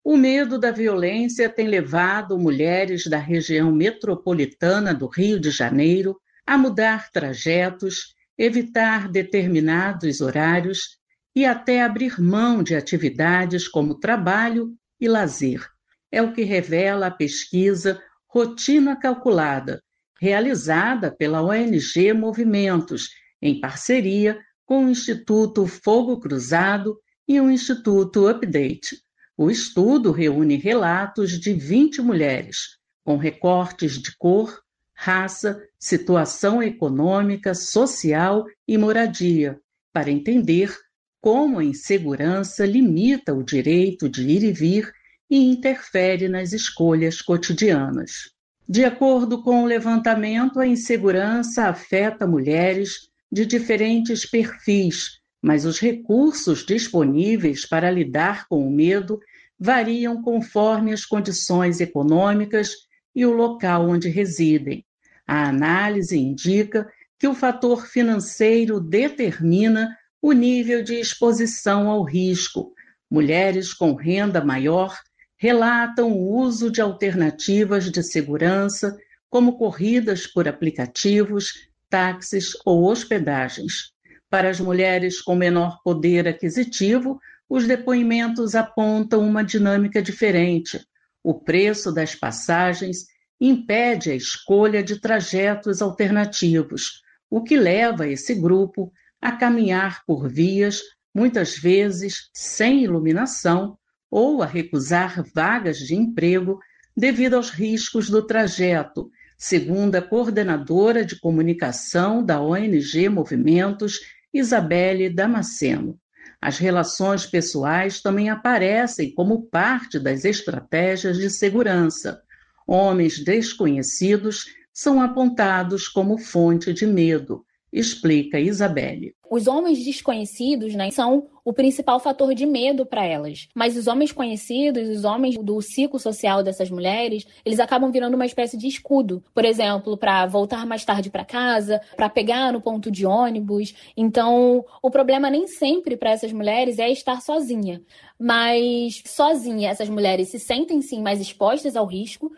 O medo da violência tem levado mulheres da região metropolitana do Rio de Janeiro a mudar trajetos, evitar determinados horários e até abrir mão de atividades como trabalho e lazer. É o que revela a pesquisa Rotina Calculada, realizada pela ONG Movimentos, em parceria com o Instituto Fogo Cruzado e o Instituto Update. O estudo reúne relatos de 20 mulheres, com recortes de cor, raça, situação econômica, social e moradia, para entender como a insegurança limita o direito de ir e vir e interfere nas escolhas cotidianas. De acordo com o levantamento, a insegurança afeta mulheres de diferentes perfis, mas os recursos disponíveis para lidar com o medo variam conforme as condições econômicas e o local onde residem. A análise indica que o fator financeiro determina o nível de exposição ao risco. Mulheres com renda maior relatam o uso de alternativas de segurança, como corridas por aplicativos, táxis ou hospedagens. Para as mulheres com menor poder aquisitivo, os depoimentos apontam uma dinâmica diferente. O preço das passagens impede a escolha de trajetos alternativos, o que leva esse grupo a caminhar por vias, muitas vezes sem iluminação, ou a recusar vagas de emprego devido aos riscos do trajeto, segundo a coordenadora de comunicação da ONG Movimentos, Isabelle Damasceno. As relações pessoais também aparecem como parte das estratégias de segurança. Homens desconhecidos são apontados como fonte de medo, explica Isabelle. Os homens desconhecidos, são o principal fator de medo para elas. Mas os homens conhecidos, os homens do ciclo social dessas mulheres, eles acabam virando uma espécie de escudo. Por exemplo, para voltar mais tarde para casa, para pegar no ponto de ônibus. Então, o problema nem sempre para essas mulheres é estar sozinha. Mas sozinha, essas mulheres se sentem sim mais expostas ao risco,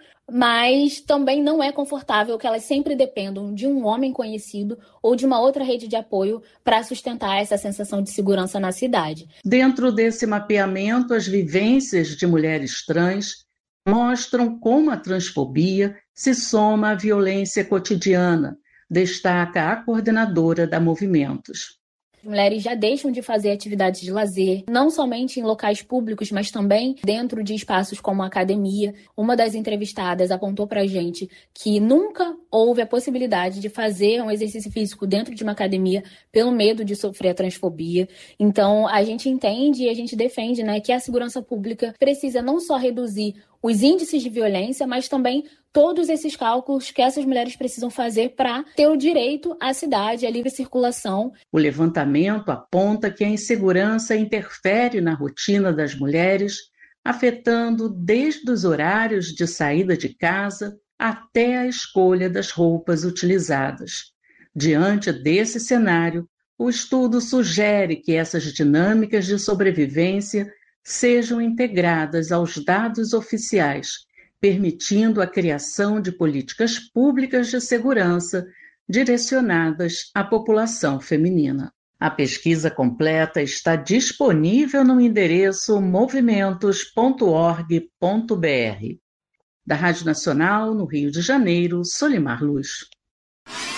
mas também não é confortável que elas sempre dependam de um homem conhecido ou de uma outra rede de apoio para sustentar essa sensação de segurança na cidade. Dentro desse mapeamento, as vivências de mulheres trans mostram como a transfobia se soma à violência cotidiana, destaca a coordenadora da Movimentos. As mulheres já deixam de fazer atividades de lazer, não somente em locais públicos, mas também dentro de espaços como a academia. Uma das entrevistadas apontou pra gente que nunca houve a possibilidade de fazer um exercício físico dentro de uma academia pelo medo de sofrer a transfobia. Então, a gente entende e a gente defende, que a segurança pública precisa não só reduzir os índices de violência, mas também todos esses cálculos que essas mulheres precisam fazer para ter o direito à cidade, à livre circulação. O levantamento aponta que a insegurança interfere na rotina das mulheres, afetando desde os horários de saída de casa até a escolha das roupas utilizadas. Diante desse cenário, o estudo sugere que essas dinâmicas de sobrevivência sejam integradas aos dados oficiais, permitindo a criação de políticas públicas de segurança direcionadas à população feminina. A pesquisa completa está disponível no endereço movimentos.org.br. Da Rádio Nacional, no Rio de Janeiro, Solimar Luz.